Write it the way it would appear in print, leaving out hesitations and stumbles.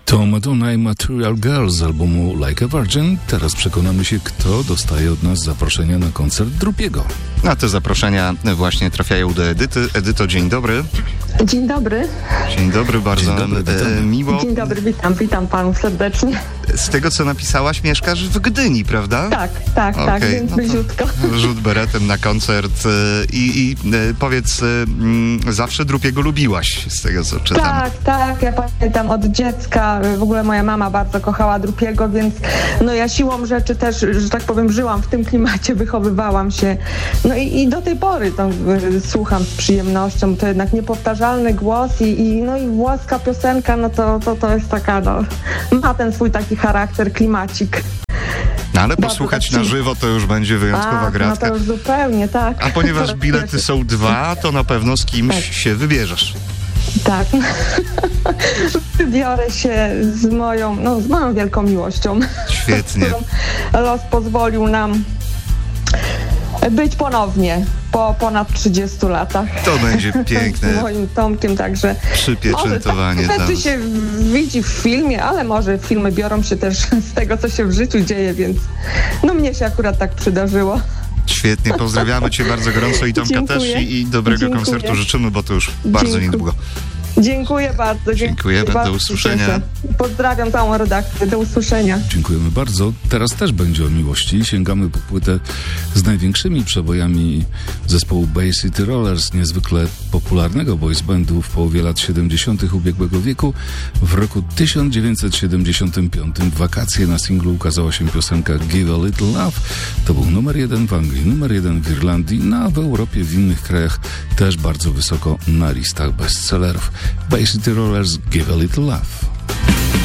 To Madonna i Material Girl z albumu Like a Virgin. Teraz przekonamy się, kto dostaje od nas zaproszenia na koncert Drupiego. A te zaproszenia właśnie trafiają do Edyty. Edyto, dzień dobry. Dzień dobry. Dzień dobry, bardzo miło. Dzień dobry, witam panów serdecznie. Z tego, co napisałaś, mieszkasz w Gdyni, prawda? Tak, więc bliziutko. Rzut beretem na koncert i powiedz, zawsze Drupiego lubiłaś, z tego, co czytam. Tak, ja pamiętam od dziecka, w ogóle moja mama bardzo kochała Drupiego, więc no ja siłą rzeczy też, że tak powiem, żyłam w tym klimacie, wychowywałam się. No i do tej pory to słucham z przyjemnością, to jednak niepowtarzalny głos i włoska piosenka, no to jest taka, ma ten swój taki charakter, klimacik. No ale posłuchać na żywo to już będzie wyjątkowa gratka. No to już zupełnie, tak. A ponieważ bilety są 2, to na pewno z kimś się wybierzesz. Tak. Wybiorę się z moją wielką miłością. Świetnie. Los pozwolił nam być ponownie po ponad 30 latach. To będzie piękne. Z moim Tomkiem, także przypieczętowanie. Może rzeczy się widzi w filmie, ale może filmy biorą się też z tego, co się w życiu dzieje, więc mnie się akurat tak przydarzyło. Świetnie, pozdrawiamy Cię bardzo gorąco i Tomka też i dobrego koncertu życzymy, bo to już bardzo niedługo. Dziękuję bardzo. Dziękujemy, do usłyszenia. Pozdrawiam całą redakcję, do usłyszenia. Dziękujemy bardzo. Teraz też będzie o miłości. Sięgamy po płytę z największymi przebojami zespołu Bay City Rollers, niezwykle popularnego boys bandu w połowie lat 70. ubiegłego wieku. W roku 1975 w wakacje na singlu ukazała się piosenka Give a Little Love. To był numer 1 w Anglii, numer 1 w Irlandii, a w Europie, w innych krajach też bardzo wysoko na listach bestsellerów. Bay City Rollers, Give a Little Love.